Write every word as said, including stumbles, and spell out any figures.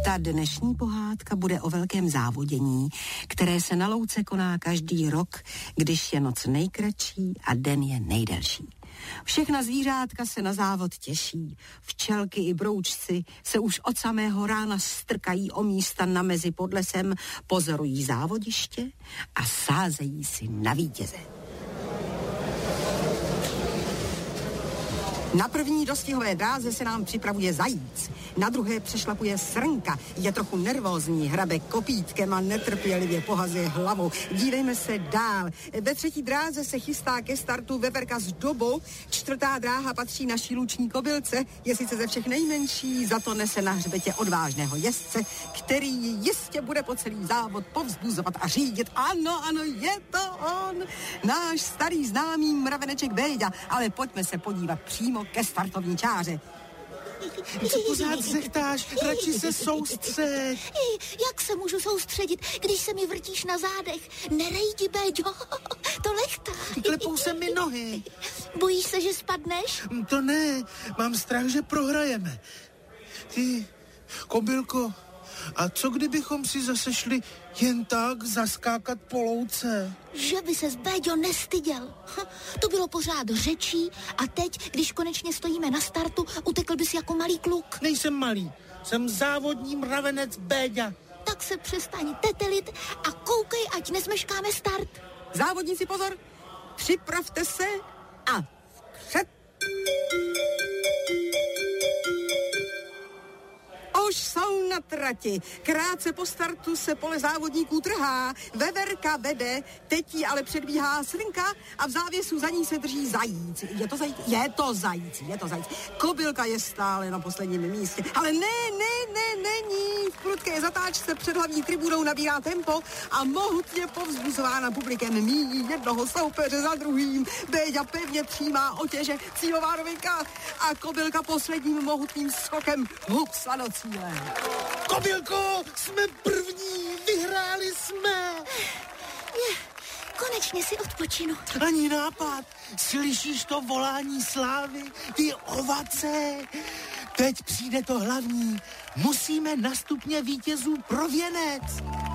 Ta dnešní pohádka bude o velkém závodění, které se na louce koná každý rok, když je noc nejkratší a den je nejdelší. Všechna zvířátka se na závod těší. Včelky i broučci se už od samého rána strkají o místa na mezi pod lesem, pozorují závodiště a sázejí si na vítěze. Na první dostihové dráze se nám připravuje zajíc, na druhé přešlapuje srnka, je trochu nervózní, hrabe kopítkem a netrpělivě pohazuje hlavou. Dívejme se dál. Ve třetí dráze se chystá ke startu veverka s dobou, čtvrtá dráha patří naší luční kobylce, je sice ze všech nejmenší, za to nese na hřbetě odvážného jezdce, který ji jistě bude po celý závod povzbuzovat a řídit. Ano, ano, je to on, náš starý známý mraveneček Béďa, ale pojďme se podívat přímo ke startovní čáře. Co pořád zechtáš? Radši se soustřed. Jak se můžu soustředit, když se mi vrtíš na zádech? Nerejdi, Béďo, to lechtá. Klepou se mi nohy. Bojíš se, že spadneš? To ne, mám strach, že prohrajeme. Ty, kobylko, a co kdybychom si zase šli jen tak zaskákat po louce? Že by ses, Béďo, nestyděl. Hm, to bylo pořád řečí a teď, když konečně stojíme na startu, utekl bys jako malý kluk. Nejsem malý, jsem závodní mravenec Béďa. Tak se přestaň tetelit a koukej, ať nezmeškáme start. Závodníci, pozor, připravte se a vpřed. Už jsou na trati. Krátce po startu se pole závodníků trhá. Veverka vede, teď jí ale předbíhá srnka a v závěsu za ní se drží zajíc. Je to zajíc? Je to zajíc, je to zajíc. Kobylka je stále na posledním místě. Ale ne, ne, ne, není. V prudké zatáčce před hlavní tribunou nabírá tempo a mohutně povzbuzována publikem míjí jednoho soupeře za druhým. Béďa pevně přijímá otěže, cílová rovinka a kobylka posledním mohutným skokem hupsla do cíle. Kobylko, jsme první, vyhráli jsme. Je, konečně si odpočinu. Ani nápad, slyšíš to volání slávy, ty ovace? Teď přijde to hlavní, musíme na stupně vítězů pro věnec.